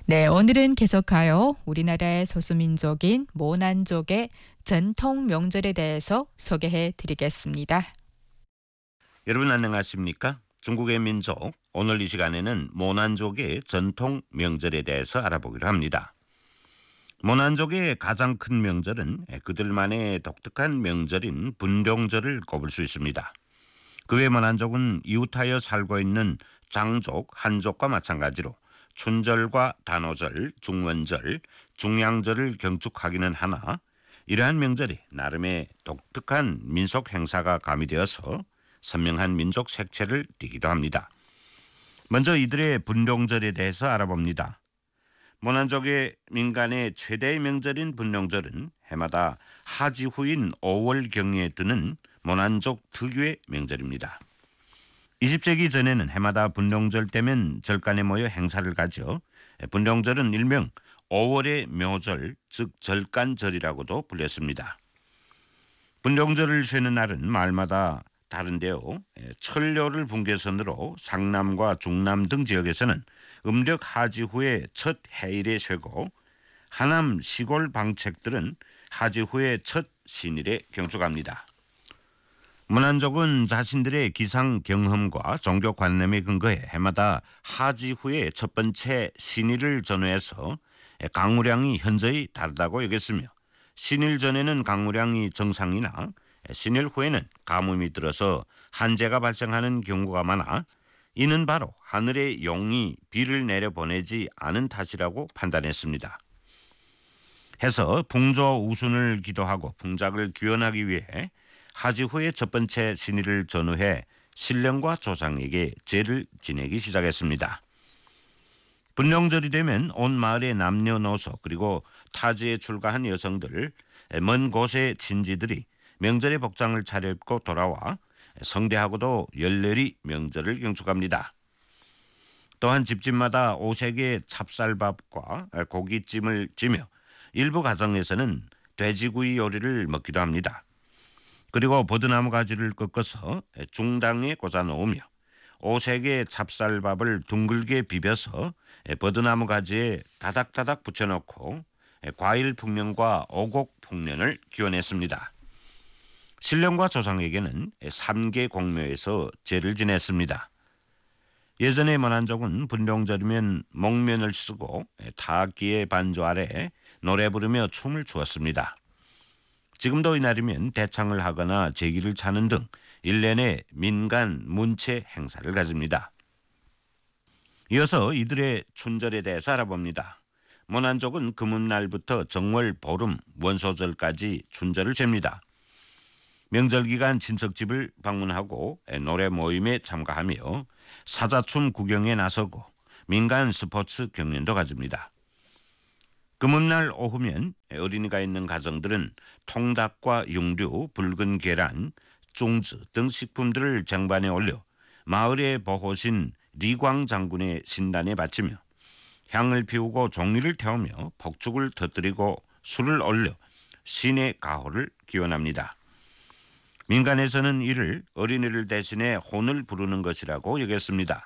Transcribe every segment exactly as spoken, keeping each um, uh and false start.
네, 오늘은 계속하여 우리나라의 소수민족인 모난족의 전통 명절에 대해서 소개해 드리겠습니다. 여러분 안녕하십니까? 중국의 민족, 오늘 이 시간에는 모난족의 전통 명절에 대해서 알아보기로 합니다. 모난족의 가장 큰 명절은 그들만의 독특한 명절인 분룡절을 꼽을 수 있습니다. 그 외 모난족은 이웃하여 살고 있는 장족, 한족과 마찬가지로 춘절과 단오절, 중원절, 중양절을 경축하기는 하나 이러한 명절이 나름의 독특한 민속 행사가 가미되어서 선명한 민족 색채를 띠기도 합니다. 먼저 이들의 분룡절에 대해서 알아봅니다. 모난족의 민간의 최대의 명절인 분룡절은 해마다 하지 후인 오월 경에 드는 모난족 특유의 명절입니다. 이십 세기 전에는 해마다 분룡절 때면 절간에 모여 행사를 가져 분룡절은 일명 오월의 묘절, 즉 절간절이라고도 불렸습니다. 분룡절을 쇠는 날은 마을마다 다른데요. 철료를 분계선으로 상남과 중남 등 지역에서는 음력 하지 후에 첫 해일에 쇠고 하남 시골 방책들은 하지 후에 첫 신일에 경축합니다. 모난족은 자신들의 기상 경험과 종교 관념에 근거해 해마다 하지 후에 첫 번째 신일을 전후해서 강우량이 현저히 다르다고 여겼으며 신일 전에는 강우량이 정상이나 신일 후에는 가뭄이 들어서 한재가 발생하는 경우가 많아 이는 바로 하늘의 용이 비를 내려보내지 않은 탓이라고 판단했습니다. 해서 풍조 우순을 기도하고 풍작을 귀환하기 위해 하지 후에 첫 번째 신일을 전후해 신령과 조상에게 제를 지내기 시작했습니다. 분룡절이 되면 온 마을의 남녀노소 그리고 타지에 출가한 여성들, 먼 곳의 친지들이 명절의 복장을 차려입고 돌아와 성대하고도 열렬히 명절을 경축합니다. 또한 집집마다 오색의 찹쌀밥과 고깃찜을 찌며 일부 가정에서는 돼지구이 요리를 먹기도 합니다. 그리고 버드나무 가지를 꺾어서 중당에 꽂아 놓으며 오색의 찹쌀밥을 둥글게 비벼서 버드나무 가지에 다닥다닥 붙여놓고 과일 풍년과 오곡 풍년을 기원했습니다. 신령과 조상에게는 삼계 공묘에서 제를 지냈습니다. 예전의 모난족은 분룡절이면 목면을 쓰고 타악기의 반주 아래 노래 부르며 춤을 추었습니다. 지금도 이날이면 대창을 하거나 제기를 차는 등 일년의 민간 문체 행사를 가집니다. 이어서 이들의 춘절에 대해서 알아봅니다. 모난족은 금운날부터 정월, 보름, 원소절까지 춘절을 잽니다. 명절 기간 친척집을 방문하고 노래 모임에 참가하며 사자춤 구경에 나서고 민간 스포츠 경연도 가집니다. 금운날 오후면 어린이가 있는 가정들은 통닭과 육류, 붉은 계란, 쫑즈 등 식품들을 쟁반에 올려 마을의 보호신 리광 장군의 신단에 바치며 향을 피우고 종리를 태우며 폭죽을 터뜨리고 술을 올려 신의 가호를 기원합니다. 민간에서는 이를 어린이를 대신해 혼을 부르는 것이라고 여겼습니다.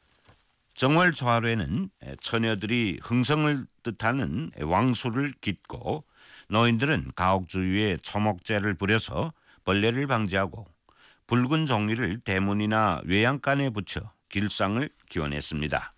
정월 초하루에는 처녀들이 흥성을 뜻하는 왕수를 깃고 노인들은 가옥 주위에 초목재를 부려서 벌레를 방지하고 붉은 종이를 대문이나 외양간에 붙여 길상을 기원했습니다.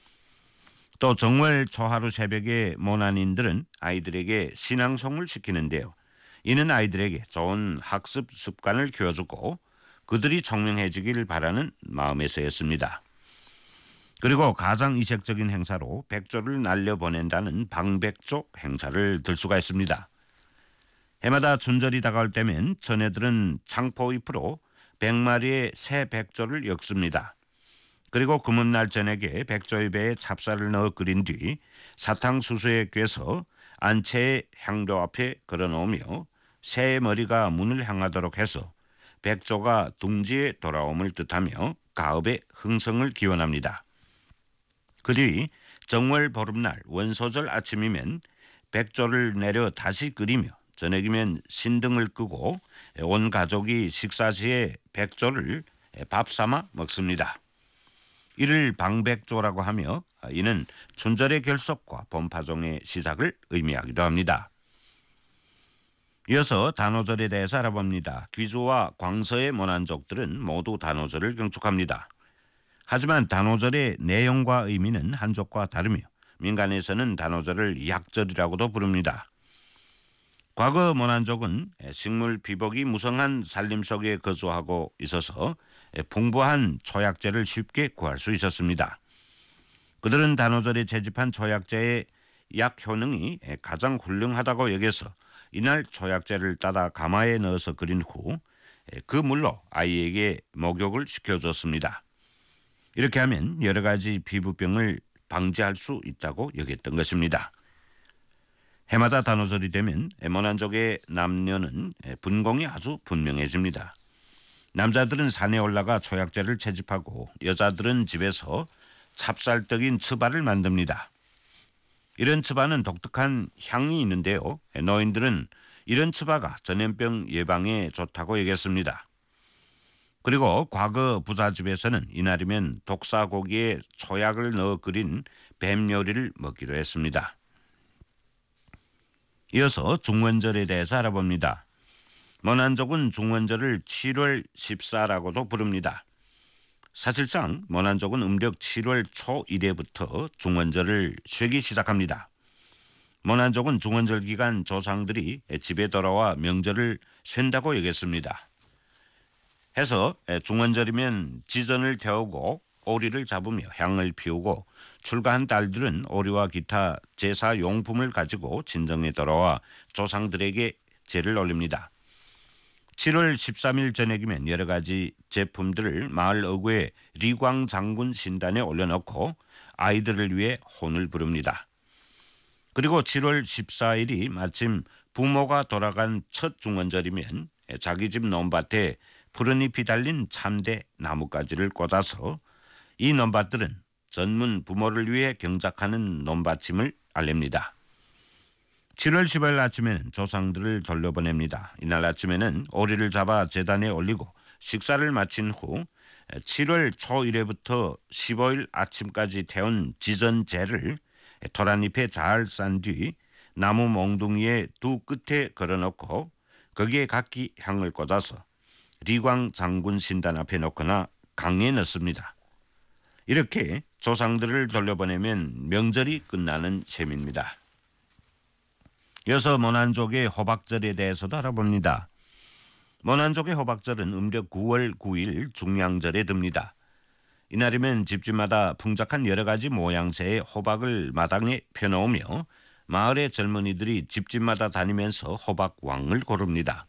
또 정월 초하루 새벽에 모난인들은 아이들에게 신앙송을 시키는데요. 이는 아이들에게 좋은 학습 습관을 키워주고 그들이 총명해지길 바라는 마음에서였습니다. 그리고 가장 이색적인 행사로 백조를 날려보낸다는 방백조 행사를 들 수가 있습니다. 해마다 춘절이 다가올 때면 처녀들은 창포잎으로 백마리의 새 백조를 엮습니다. 그리고 금운날 저녁에 백조의 배에 찹쌀을 넣어 끓인 뒤 사탕수수에 꿰서 안채의 향로 앞에 걸어놓으며 새의 머리가 문을 향하도록 해서 백조가 둥지에 돌아옴을 뜻하며 가업의 흥성을 기원합니다. 그 뒤 정월 보름날 원소절 아침이면 백조를 내려 다시 끓이며 저녁이면 신등을 끄고 온 가족이 식사 시에 백조를 밥 삼아 먹습니다. 이를 방백조라고 하며 이는 춘절의 결속과 봄파종의 시작을 의미하기도 합니다. 이어서 단오절에 대해서 알아봅니다. 귀주와 광서의 모난족들은 모두 단오절을 경축합니다. 하지만 단오절의 내용과 의미는 한족과 다르며 민간에서는 단오절을 약절이라고도 부릅니다. 과거 모난족은 식물 비복이 무성한 산림 속에 거주하고 있어서 풍부한 초약재를 쉽게 구할 수 있었습니다. 그들은 단오절에 채집한 초약재의 약 효능이 가장 훌륭하다고 여겨서 이날 초약재를 따다 가마에 넣어서 끓인 후 그 물로 아이에게 목욕을 시켜줬습니다. 이렇게 하면 여러 가지 피부병을 방지할 수 있다고 여겼던 것입니다. 해마다 단오절이 되면 모난족의 남녀는 분공이 아주 분명해집니다. 남자들은 산에 올라가 초약재를 채집하고 여자들은 집에서 찹쌀떡인 츠바를 만듭니다. 이런 츠바는 독특한 향이 있는데요. 노인들은 이런 츠바가 전염병 예방에 좋다고 여겼습니다. 그리고 과거 부자집에서는 이날이면 독사고기에 초약을 넣어 끓인 뱀 요리를 먹기로 했습니다. 이어서 중원절에 대해서 알아봅니다. 모난족은 중원절을 칠월 십사라고도 부릅니다. 사실상 모난족은 음력 칠월 초일회부터 중원절을 쉬기 시작합니다. 모난족은 중원절 기간 조상들이 집에 돌아와 명절을 쉰다고 여겼습니다. 해서 중원절이면 지전을 태우고 오리를 잡으며 향을 피우고 출가한 딸들은 오리와 기타 제사 용품을 가지고 진정에 돌아와 조상들에게 제를 올립니다. 칠월 십삼일 저녁이면 여러 가지 제품들을 마을 어구의 리광 장군 신단에 올려놓고 아이들을 위해 혼을 부릅니다. 그리고 칠월 십사일이 마침 부모가 돌아간 첫 중원절이면 자기 집 논밭에 푸른 잎이 달린 참대 나뭇가지를 꽂아서 이 논밭들은 전문 부모를 위해 경작하는 논밭임을 알립니다. 칠월 십일 아침에는 조상들을 돌려보냅니다. 이날 아침에는 오리를 잡아 제단에 올리고 식사를 마친 후 칠월 초일회부터 십오일 아침까지 태운 지전재를 토란잎에 잘 싼 뒤 나무 몽둥이의 두 끝에 걸어놓고 거기에 각기 향을 꽂아서 리광 장군 신단 앞에 놓거나 강에 넣습니다. 이렇게 조상들을 돌려보내면 명절이 끝나는 셈입니다. 이어서 모난족의 호박절에 대해서도 알아봅니다. 모난족의 호박절은 음력 구월 구일 중양절에 듭니다. 이날이면 집집마다 풍작한 여러 가지 모양새의 호박을 마당에 펴놓으며 마을의 젊은이들이 집집마다 다니면서 호박왕을 고릅니다.